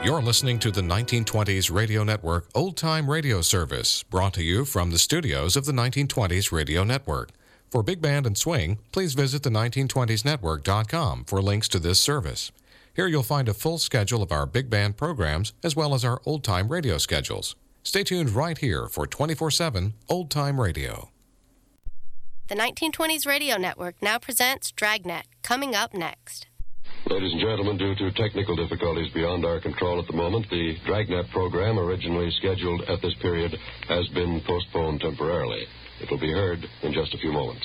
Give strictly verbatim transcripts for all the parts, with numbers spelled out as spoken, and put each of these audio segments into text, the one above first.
You're listening to the nineteen twenties Radio Network Old Time Radio Service, brought to you from the studios of the nineteen twenties Radio Network. For Big Band and Swing, please visit the nineteen twenties network dot com for links to this service. Here you'll find a full schedule of our big band programs as well as our old-time radio schedules. Stay tuned right here for twenty-four seven Old Time Radio. The nineteen twenties Radio Network now presents Dragnet, coming up next. Ladies and gentlemen, due to technical difficulties beyond our control at the moment, the Dragnet program, originally scheduled at this period, has been postponed temporarily. It will be heard in just a few moments.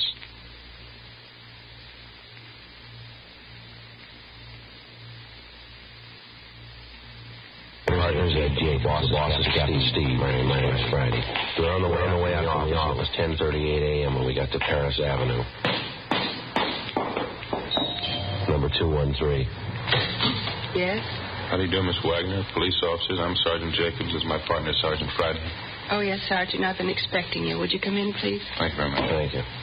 Partners at J. Boss, boss is Captain Steve. My name, my name is Friday. We're on the way, on the way out from the office, ten thirty-eight a.m. when we got to Paris Avenue. Number two one three. Yes? How do you do, Miss Wagner? Police officers. I'm Sergeant Jacobs. This is my partner, Sergeant Friday. Oh, yes, Sergeant. I've been expecting you. Would you come in, please? Thank you very much. Thank you.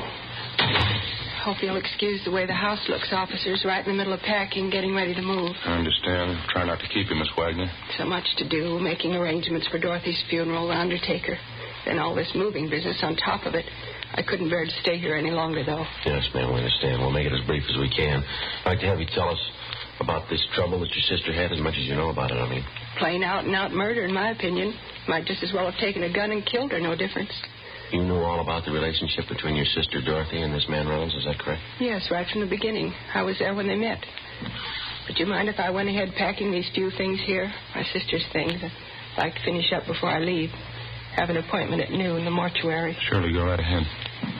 Hope you'll excuse the way the house looks. Officers right in the middle of packing, getting ready to move. I understand. Try not to keep you, Miss Wagner. So much to do, making arrangements for Dorothy's funeral, the undertaker. Then all this moving business on top of it. I couldn't bear to stay here any longer, though. Yes, ma'am, we understand. We'll make it as brief as we can. I'd like to have you tell us about this trouble that your sister had, as much as you know about it, I mean. Plain out-and-out murder, in my opinion. Might just as well have taken a gun and killed her, no difference. You knew all about the relationship between your sister Dorothy and this man Reynolds, is that correct? Yes, right from the beginning. I was there when they met. Would you mind if I went ahead packing these few things here? My sister's things. I'd like to finish up before I leave. Have an appointment at noon in the mortuary. Surely, go right ahead.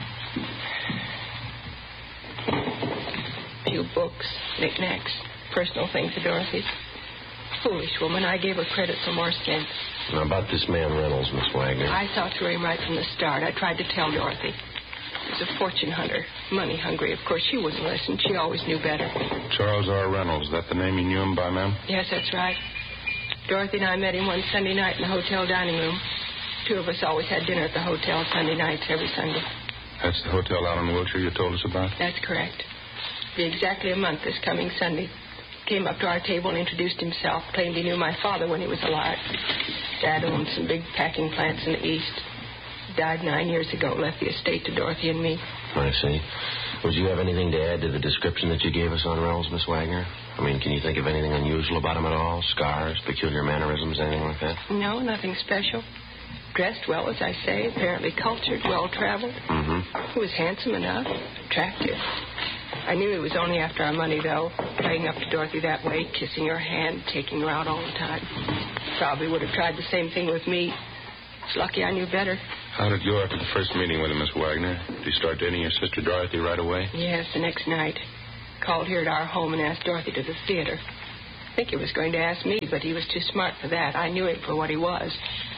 A few books, knickknacks, personal things of Dorothy's. Foolish woman. I gave her credit for more sense. Now, about this man Reynolds, Miss Wagner. I saw through him right from the start. I tried to tell Dorothy. He was a fortune hunter, money hungry. Of course, she wouldn't listen. She always knew better. Charles R. Reynolds. Is that the name you knew him by, ma'am? Yes, that's right. Dorothy and I met him one Sunday night in the hotel dining room. Two of us always had dinner at the hotel Sunday nights every Sunday. That's the hotel out on Wilshire you told us about? That's correct. Be exactly a month this coming Sunday. Came up to our table and introduced himself. Claimed he knew my father when he was alive. Dad owned some big packing plants in the East. Died nine years ago. Left the estate to Dorothy and me. I see. Would you have anything to add to the description that you gave us on Reynolds, Miss Wagner? I mean, can you think of anything unusual about him at all? Scars, peculiar mannerisms, anything like that? No, nothing special. Dressed well, as I say. Apparently cultured, well-traveled. Mm-hmm. He was handsome enough. Attractive. I knew he was only after our money, though. Playing up to Dorothy that way, kissing her hand, taking her out all the time. Probably would have tried the same thing with me. It's lucky I knew better. How did it go after the first meeting with him, Miss Wagner? Did he start dating your sister Dorothy right away? Yes, the next night. Called here at our home and asked Dorothy to the theater. I think he was going to ask me, but he was too smart for that. I knew him for what he was.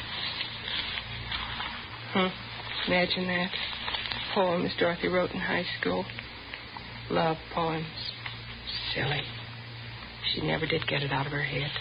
Hmm. Imagine that. Poems Dorothy wrote in high school. Love poems. Silly. She never did get it out of her head.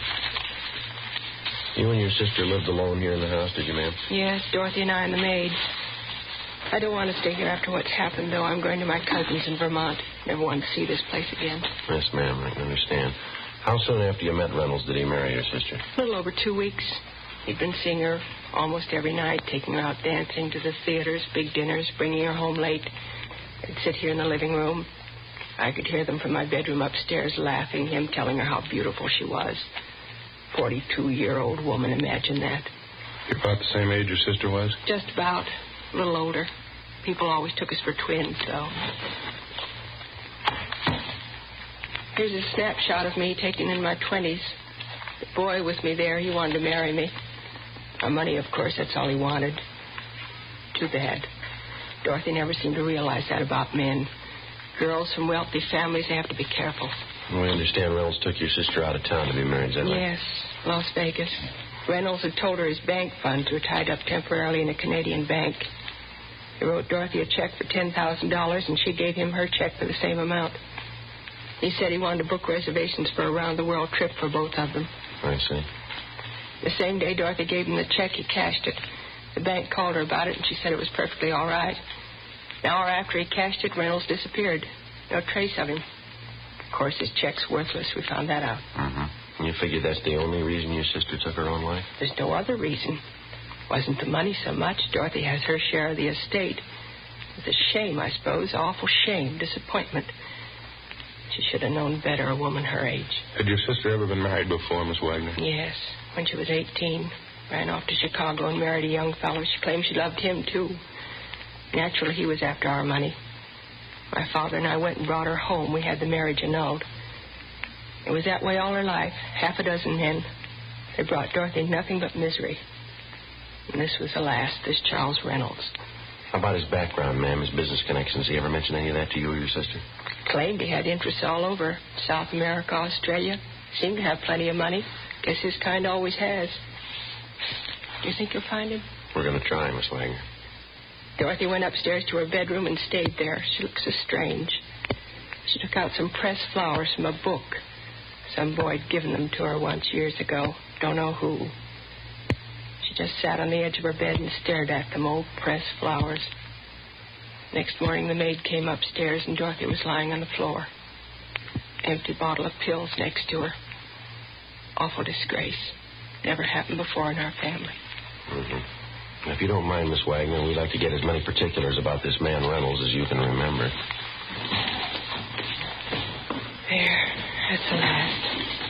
You and your sister lived alone here in the house, did you, ma'am? Yes, Dorothy and I and the maid. I don't want to stay here after what's happened, though. I'm going to my cousin's in Vermont. Never want to see this place again. Yes, ma'am, I can understand. How soon after you met Reynolds did he marry your sister? A little over two weeks. He'd been seeing her almost every night, taking her out dancing to the theaters, big dinners, bringing her home late. They'd sit here in the living room. I could hear them from my bedroom upstairs laughing, him telling her how beautiful she was. Forty-two-year-old woman, imagine that. You're about the same age your sister was? Just about. A little older. People always took us for twins, though. Here's a snapshot of me taken in my twenties. The boy with me there, he wanted to marry me. My money, of course, that's all he wanted. Too bad. Dorothy never seemed to realize that about men. Girls from wealthy families, they have to be careful. We understand Reynolds took your sister out of town to be married, is that right? Yes, Las Vegas. Reynolds had told her his bank funds were tied up temporarily in a Canadian bank. He wrote Dorothy a check for ten thousand dollars, and she gave him her check for the same amount. He said he wanted to book reservations for a round-the-world trip for both of them. I see. The same day Dorothy gave him the check, he cashed it. The bank called her about it, and she said it was perfectly all right. An hour after he cashed it, Reynolds disappeared. No trace of him. Of course, his check's worthless. We found that out. Mm-hmm. You figured that's the only reason your sister took her own life? There's no other reason. Wasn't the money so much. Dorothy has her share of the estate. It's a shame, I suppose. Awful shame. Disappointment. She should have known better, a woman her age. Had your sister ever been married before, Miss Wagner? Yes, when she was eighteen. Ran off to Chicago and married a young fellow. She claimed she loved him, too. Naturally, he was after our money. My father and I went and brought her home. We had the marriage annulled. It was that way all her life. Half a dozen men. They brought Dorothy nothing but misery. And this was the last, this Charles Reynolds. How about his background, ma'am, his business connections? Did he ever mention any of that to you or your sister? Claimed he had interests all over. South America, Australia. Seemed to have plenty of money. Guess his kind always has. Do you think you'll find him? We're going to try, Miss Wagner. Dorothy went upstairs to her bedroom and stayed there. She looked so strange. She took out some pressed flowers from a book. Some boy had given them to her once years ago. Don't know who. She just sat on the edge of her bed and stared at them, old pressed flowers. Next morning, the maid came upstairs, and Dorothy was lying on the floor. Empty bottle of pills next to her. Awful disgrace. Never happened before in our family. Mm-hmm. If you don't mind, Miss Wagner, we'd like to get as many particulars about this man Reynolds as you can remember. There. That's the last.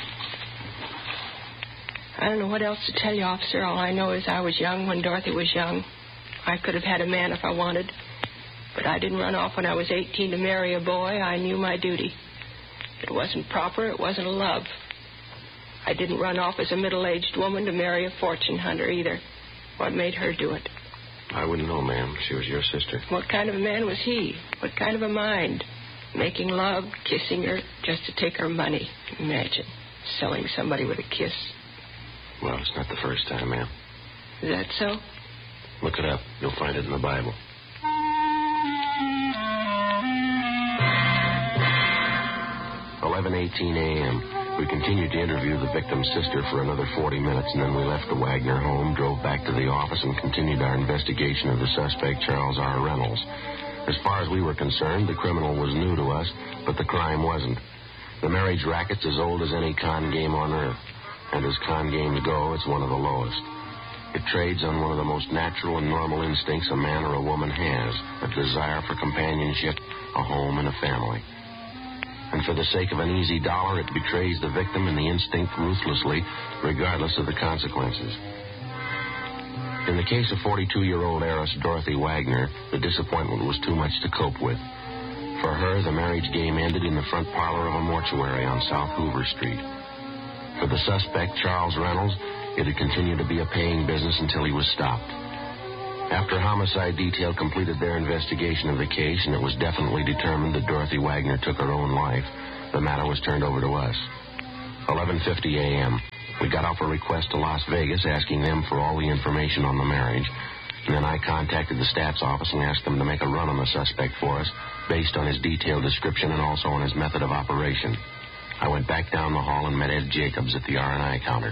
I don't know what else to tell you, officer. All I know is I was young when Dorothy was young. I could have had a man if I wanted. But I didn't run off when I was eighteen to marry a boy. I knew my duty. It wasn't proper. It wasn't a love. I didn't run off as a middle-aged woman to marry a fortune hunter either. What made her do it? I wouldn't know, ma'am. She was your sister. What kind of a man was he? What kind of a mind? Making love, kissing her, just to take her money. Imagine selling somebody with a kiss. Well, it's not the first time, ma'am. Is that so? Look it up. You'll find it in the Bible. eleven eighteen a.m. We continued to interview the victim's sister for another forty minutes, and then we left the Wagner home, drove back to the office, and continued our investigation of the suspect, Charles R. Reynolds. As far as we were concerned, the criminal was new to us, but the crime wasn't. The marriage racket's as old as any con game on earth, and as con games go, it's one of the lowest. It trades on one of the most natural and normal instincts a man or a woman has, a desire for companionship, a home, and a family. And for the sake of an easy dollar, it betrays the victim and the instinct ruthlessly, regardless of the consequences. In the case of forty-two-year-old heiress Dorothy Wagner, the disappointment was too much to cope with. For her, the marriage game ended in the front parlor of a mortuary on South Hoover Street. For the suspect, Charles Reynolds, it had continued to be a paying business until he was stopped. After homicide detail completed their investigation of the case, and it was definitely determined that Dorothy Wagner took her own life, the matter was turned over to us. eleven fifty a.m. We got off a request to Las Vegas asking them for all the information on the marriage, and then I contacted the stats office and asked them to make a run on the suspect for us based on his detailed description and also on his method of operation. I went back down the hall and met Ed Jacobs at the R and I counter.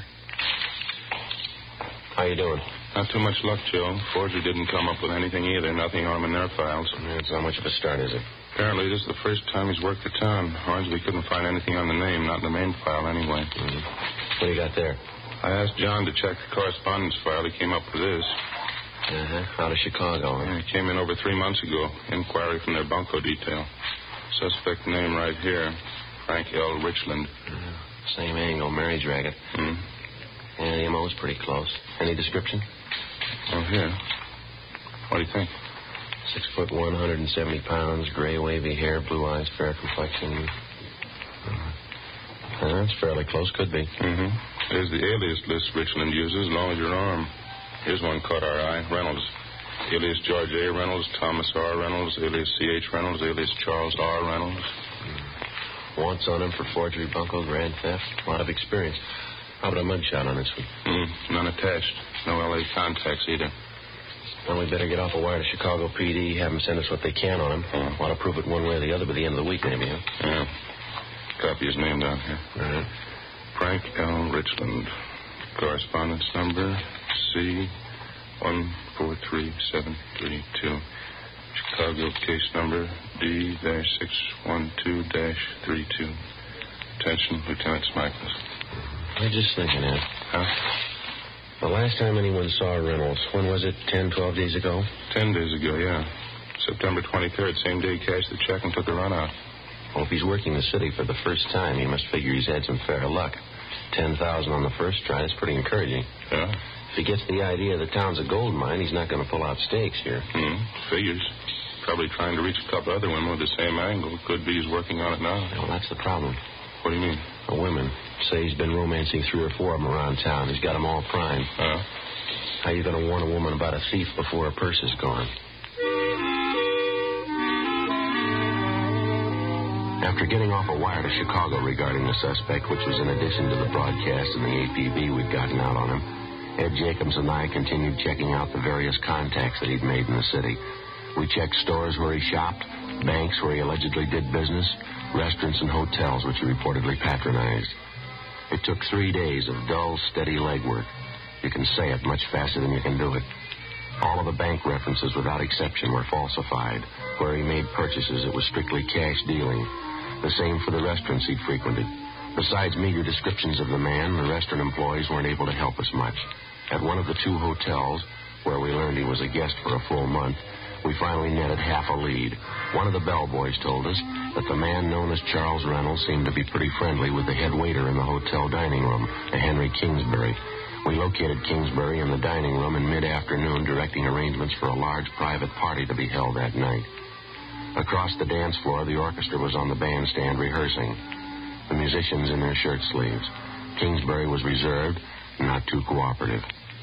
How you doing? Not too much luck, Joe. Forgery didn't come up with anything either. Nothing on them in their files. It's not much of a start, is it? Apparently, this is the first time he's worked the town. Hornsby couldn't find anything on the name, not in the main file anyway. Mm-hmm. What do you got there? I asked John to check the correspondence file. He came up with this. Uh-huh. Out of Chicago. Yeah, it came in over three months ago. Inquiry from their bunco detail. Suspect name right here. Frank L. Richland. Uh, same angle, marriage racket. Hmm. Yeah, the M O's pretty close. Any description? Oh, here. What do you think? Six foot one, one hundred seventy pounds, gray wavy hair, blue eyes, fair complexion. Uh, that's fairly close, could be. Mm-hmm. There's the alias list Richland uses, as long as your arm. Here's one caught our eye. Reynolds. Alias George A. Reynolds, Thomas R. Reynolds, alias C H. Reynolds, alias Charles R. Reynolds. Mm. Warrants on him for forgery, bunco, grand theft. A lot of experience. How about a mugshot on this one? Mm, none attached. No L A contacts either. Well, we better get off a wire to Chicago P D, have them send us what they can on him. Oh. Want to prove it one way or the other by the end of the week, maybe, huh? Yeah. Copy his name down here. Uh-huh. Frank L. Richland. Correspondence number C one four three seven three two. Chicago case number D six one two three two. Attention, Lieutenant Smichaels. I'm just thinking, Ed. Huh? The last time anyone saw Reynolds, when was it? Ten, twelve days ago? Ten days ago, yeah. September twenty-third, same day he cashed the check and took the run out. Well, if he's working the city for the first time, he must figure he's had some fair luck. Ten thousand on the first try is pretty encouraging. Yeah? If he gets the idea the town's a gold mine, he's not going to pull out stakes here. Hmm, figures. Probably trying to reach a couple other women with the same angle. Could be he's working on it now. Well, that's the problem. What do you mean? The women. Say he's been romancing three or four of them around town. He's got them all primed. Huh? How are you going to warn a woman about a thief before her purse is gone? After getting off a wire to Chicago regarding the suspect, which was in addition to the broadcast and the A P B we'd gotten out on him, Ed Jacobs and I continued checking out the various contacts that he'd made in the city. We checked stores where he shopped, banks where he allegedly did business, restaurants and hotels which he reportedly patronized. It took three days of dull, steady legwork. You can say it much faster than you can do it. All of the bank references, without exception, were falsified. Where he made purchases, it was strictly cash dealing. The same for the restaurants he'd frequented. Besides meager descriptions of the man, the restaurant employees weren't able to help us much. At one of the two hotels, where we learned he was a guest for a full month, we finally netted half a lead. One of the bellboys told us that the man known as Charles Reynolds seemed to be pretty friendly with the head waiter in the hotel dining room, a Henry Kingsbury. We located Kingsbury in the dining room in mid-afternoon, directing arrangements for a large private party to be held that night. Across the dance floor, the orchestra was on the bandstand rehearsing, the musicians in their shirt sleeves. Kingsbury was reserved, not too cooperative.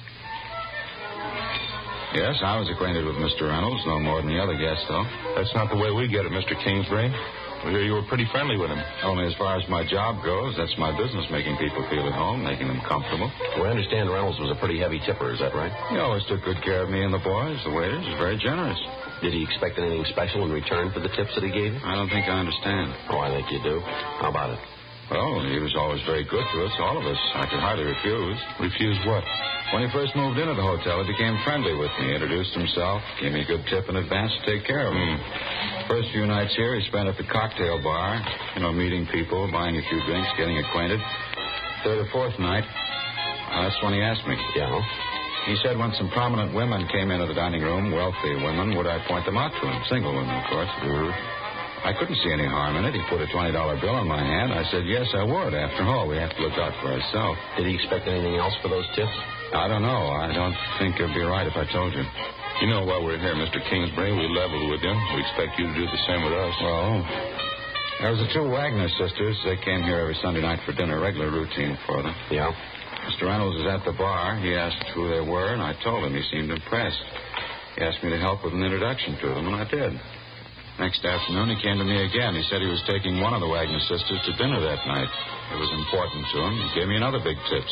Yes, I was acquainted with Mister Reynolds, no more than the other guests, though. That's not the way we get it, Mister Kingsbury. We hear you were pretty friendly with him. Only as far as my job goes. That's my business, making people feel at home, making them comfortable. Well, I understand Reynolds was a pretty heavy tipper, is that right? He always took good care of me and the boys, the waiters. He was very generous. Did he expect anything special in return for the tips that he gave you? I don't think I understand. Oh, I think you do. How about it? Well, he was always very good to us, all of us. I could hardly refuse. Refuse what? When he first moved into the hotel, he became friendly with me, introduced himself, gave me a good tip in advance to take care of him. Mm. First few nights here, he spent at the cocktail bar, you know, meeting people, buying a few drinks, getting acquainted. Third or fourth night, uh, that's when he asked me. Yeah? He said when some prominent women came into the dining room, wealthy women, would I point them out to him? Single women, of course. Mm-hmm. I couldn't see any harm in it. He put a twenty dollar bill in my hand. I said, yes, I would. After all, we have to look out for ourselves. Did he expect anything else for those tips? I don't know. I don't think it'd be right if I told you. You know, while we're here, Mister Kingsbury, we leveled with him. We expect you to do the same with us. Well, there was the two Wagner sisters. They came here every Sunday night for dinner, regular routine for them. Yeah? Mister Reynolds was at the bar. He asked who they were, and I told him. He seemed impressed. He asked me to help with an introduction to them, and I did. Next afternoon, he came to me again. He said he was taking one of the Wagner sisters to dinner that night. It was important to him. He gave me another big tip.